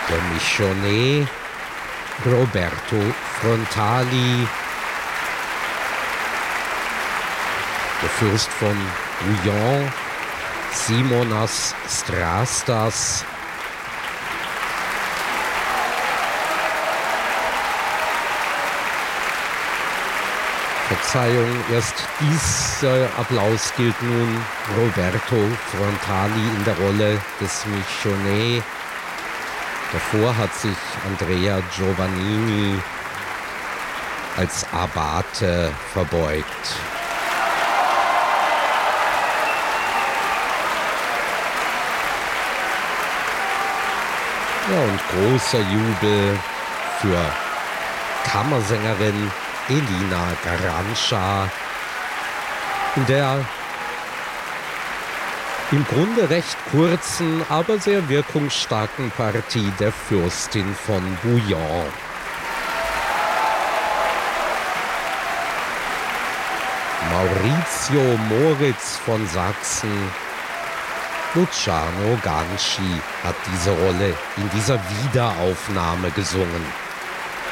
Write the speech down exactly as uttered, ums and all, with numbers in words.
Der Michonnet, Roberto Frontali, der Fürst von Bouillon, Simonas Strastas, Verzeihung, erst dieser Applaus gilt nun Roberto Frontali in der Rolle des Michonnet. Davor hat sich Andrea Giovannini als Abate verbeugt. Ja, und großer Jubel für Kammersängerin Elina Garanca, in der im Grunde recht kurzen, aber sehr wirkungsstarken Partie der Fürstin von Bouillon. Maurizio Moritz von Sachsen, Luciano Ganci hat diese Rolle in dieser Wiederaufnahme gesungen.